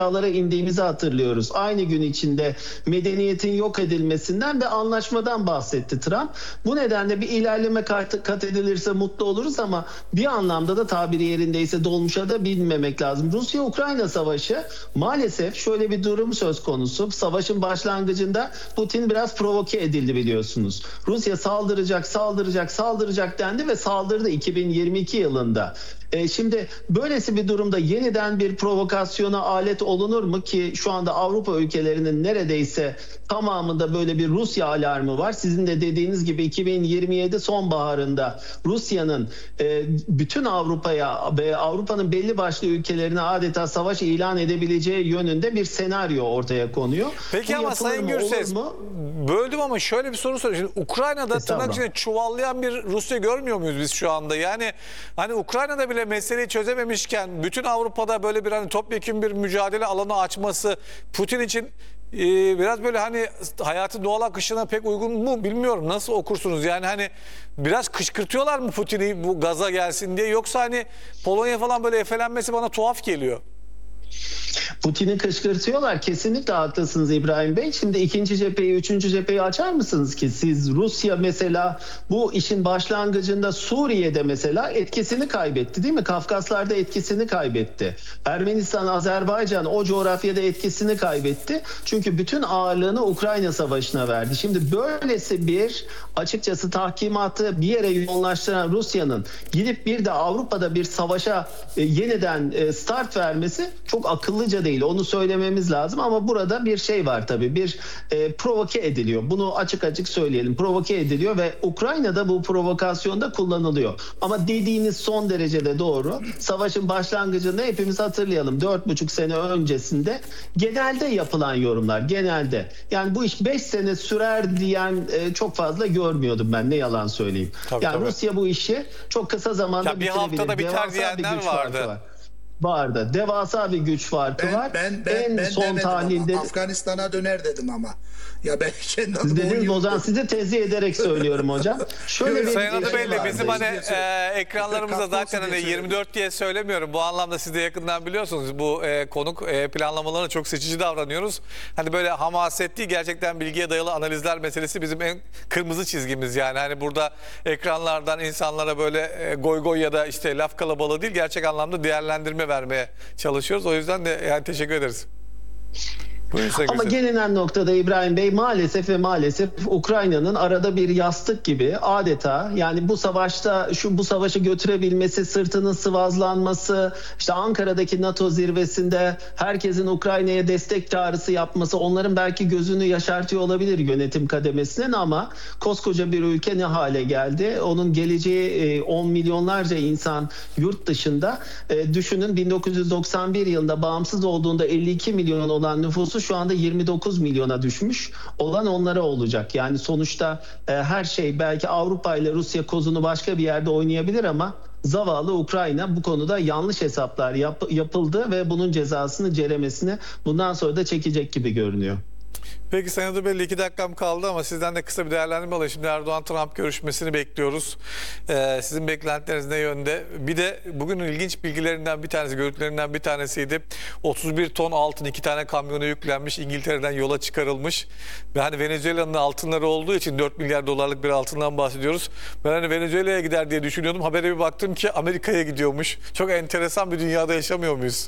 aşağılara indiğimizi hatırlıyoruz. Aynı gün içinde medeniyetin yok edilmesinden ve anlaşmadan bahsetti Trump. Bu nedenle bir ilerleme kat edilirse mutlu oluruz ama bir anlamda da tabiri yerindeyse dolmuşa da binmemek lazım. Rusya-Ukrayna savaşı maalesef şöyle bir durum söz konusu. Savaşın başlangıcında Putin biraz provoke edildi biliyorsunuz. Rusya saldıracak dendi ve saldırdı 2022 yılında. Şimdi böylesi bir durumda yeniden bir provokasyona alet olunur mu ki şu anda Avrupa ülkelerinin neredeyse tamamında böyle bir Rusya alarmı var. Sizin de dediğiniz gibi 2027 sonbaharında Rusya'nın bütün Avrupa'ya ve Avrupa'nın belli başlı ülkelerine adeta savaş ilan edebileceği yönünde bir senaryo ortaya konuyor. Peki ama Sayın Gürses, böldüm ama şöyle bir soru sorayım. Şimdi Ukrayna'da tırnak içinde çuvallayan bir Rusya görmüyor muyuz biz şu anda? Yani hani Ukrayna'da bile meseleyi çözememişken bütün Avrupa'da böyle bir hani topyekun bir mücadele alanı açması Putin için biraz böyle hani hayatın doğal akışına pek uygun mu bilmiyorum. Nasıl okursunuz? Yani hani biraz kışkırtıyorlar mı Putin'i bu gaza gelsin diye, yoksa hani Polonya falan böyle efelenmesi bana tuhaf geliyor. Putin'i kışkırtıyorlar. Kesinlikle haklısınız İbrahim Bey. Şimdi ikinci cepheyi, üçüncü cepheyi açar mısınız ki? Siz Rusya mesela bu işin başlangıcında Suriye'de mesela etkisini kaybetti değil mi? Kafkaslar'da etkisini kaybetti. Ermenistan, Azerbaycan o coğrafyada etkisini kaybetti. Çünkü bütün ağırlığını Ukrayna Savaşı'na verdi. Şimdi böylesi bir açıkçası tahkimatı bir yere yoğunlaştıran Rusya'nın gidip bir de Avrupa'da bir savaşa yeniden start vermesi çok akıllıca değil. Onu söylememiz lazım ama burada bir şey var tabii. Bir provoke ediliyor. Bunu açık açık söyleyelim. Provoke ediliyor ve Ukrayna'da bu provokasyonda kullanılıyor. Ama dediğiniz son derecede doğru. Savaşın başlangıcında hepimiz hatırlayalım. 4,5 sene öncesinde genelde yapılan yorumlar. Genelde. Yani bu iş 5 sene sürer diyen çok fazla görmüyordum ben. Ne yalan söyleyeyim. Tabii. Rusya bu işi çok kısa zamanda bitirebilir. Bir haftada biter diyenler vardı. Vardı. Devasa bir güç farkı var. Ben son tahlilde Afganistan'a döner dedim ama. Ya ben kendi adıma dediniz o zaman sizi tezih ederek söylüyorum hocam. Şöyle bir Sayın Adıbeyli bizim hani ekranlarımızda zaten hani 24 diye söylemiyorum. Bu anlamda siz de yakından biliyorsunuz. Bu konuk planlamalarına çok seçici davranıyoruz. Hani böyle hamasetli gerçekten bilgiye dayalı analizler meselesi bizim en kırmızı çizgimiz yani. Hani burada ekranlardan insanlara böyle goy goy ya da işte laf kalabalığı değil, gerçek anlamda değerlendirme vermeye çalışıyoruz. O yüzden de yani teşekkür ederiz. Ama gelinen noktada İbrahim Bey maalesef Ukrayna'nın arada bir yastık gibi adeta yani bu savaşta bu savaşı götürebilmesi, sırtının sıvazlanması, işte Ankara'daki NATO zirvesinde herkesin Ukrayna'ya destek çağrısı yapması onların belki gözünü yaşartıyor olabilir yönetim kademesinin ama koskoca bir ülke ne hale geldi? Onun geleceği 10 milyonlarca insan yurt dışında. Düşünün 1991 yılında bağımsız olduğunda 52 milyon olan nüfusu şu anda 29 milyona düşmüş. Olan onlara olacak. Yani sonuçta her şey belki Avrupa ile Rusya kozunu başka bir yerde oynayabilir ama zavallı Ukrayna bu konuda yanlış hesaplar yapıldı ve bunun cezasını, ceremesini bundan sonra da çekecek gibi görünüyor. Peki Sayın Adıbeyli 2 dakikam kaldı ama sizden de kısa bir değerlendirme alayım. Şimdi Erdoğan-Trump görüşmesini bekliyoruz. Sizin beklentileriniz ne yönde? Bir de bugün ilginç bilgilerinden bir tanesi, görüntülerinden bir tanesiydi. 31 ton altın 2 tane kamyona yüklenmiş, İngiltere'den yola çıkarılmış. Ve hani Venezuela'nın altınları olduğu için 4 milyar dolarlık bir altından bahsediyoruz. Ben hani Venezuela'ya gider diye düşünüyordum. Habere bir baktım ki Amerika'ya gidiyormuş. Çok enteresan bir dünyada yaşamıyor muyuz?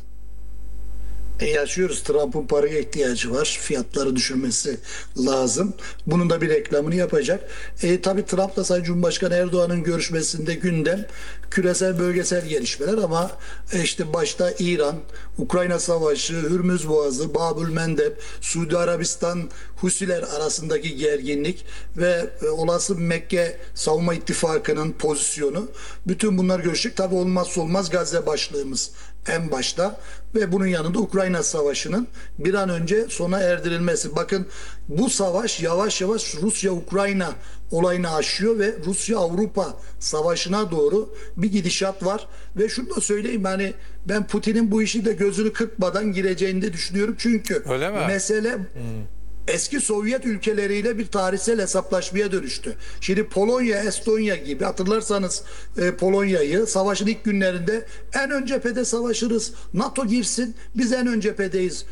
Yaşıyoruz. Trump'ın paraya ihtiyacı var. Fiyatları düşürmesi lazım. Bunun da bir reklamını yapacak. Tabii Trump'la Sayın Cumhurbaşkanı Erdoğan'ın görüşmesinde gündem küresel bölgesel gelişmeler ama işte başta İran, Ukrayna Savaşı, Hürmüz Boğazı, Babül Mendeb, Suudi Arabistan, Husiler arasındaki gerginlik ve olası Mekke Savunma İttifakı'nın pozisyonu. Bütün bunlar görüşecek. Tabii olmazsa olmaz Gazze başlığımız en başta ve bunun yanında Ukrayna Savaşı'nın bir an önce sona erdirilmesi. Bakın bu savaş yavaş yavaş Rusya-Ukrayna olayını aşıyor ve Rusya-Avrupa savaşına doğru bir gidişat var. Ve şunu da söyleyeyim, hani ben Putin'in bu işi de gözünü kırpmadan gireceğini de düşünüyorum. Çünkü mesele eski Sovyet ülkeleriyle bir tarihsel hesaplaşmaya dönüştü. Şimdi Polonya, Estonya gibi, hatırlarsanız Polonya'yı savaşın ilk günlerinde en ön cephede savaşırız, NATO girsin, biz en ön cephedeyiz